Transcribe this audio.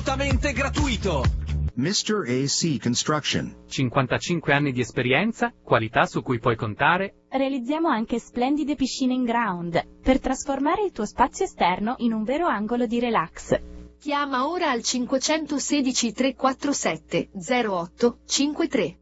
assolutamente gratuito. Mr. AC Construction. 55 anni di esperienza, qualità su cui puoi contare. Realizziamo anche splendide piscine in ground, per trasformare il tuo spazio esterno in un vero angolo di relax. Chiama ora al 516 347 08 53.